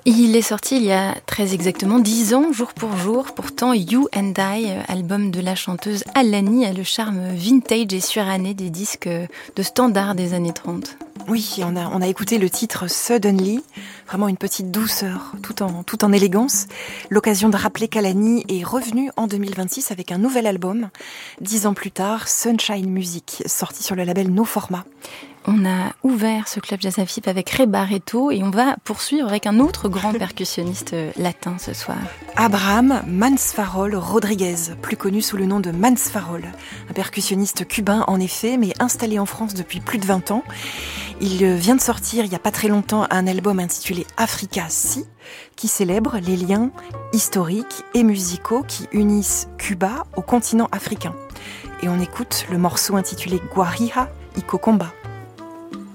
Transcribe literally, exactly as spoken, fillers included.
Il est sorti il y a très exactement dix ans, jour pour jour. Pourtant, You and I, album de la chanteuse Alani, a le charme vintage et suranné des disques de standard des années trente. Oui, on a, on a écouté le titre Suddenly, vraiment une petite douceur, tout en, tout en élégance. L'occasion de rappeler qu'Alani est revenue en deux mille vingt-six avec un nouvel album. Dix ans plus tard, Sunshine Music, sorti sur le label No Format. On a ouvert ce club Jazz à F I P avec Ray Barretto et on va poursuivre avec un autre grand percussionniste latin ce soir. Abraham Mansfarol Rodriguez, plus connu sous le nom de Mansfarol. Un percussionniste cubain en effet, mais installé en France depuis plus de vingt ans. Il vient de sortir il n'y a pas très longtemps un album intitulé Africa Si, qui célèbre les liens historiques et musicaux qui unissent Cuba au continent africain. Et on écoute le morceau intitulé Guarija y Cocomba.